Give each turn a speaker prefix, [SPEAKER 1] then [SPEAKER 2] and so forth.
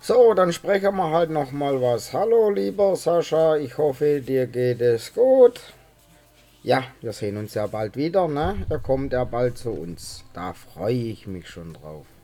[SPEAKER 1] So, dann sprechen wir halt noch mal was. Hallo, lieber Sascha, ich hoffe, dir geht es gut. Ja, wir sehen uns ja bald wieder, ne? Er kommt ja bald zu uns. Da freue ich mich schon drauf.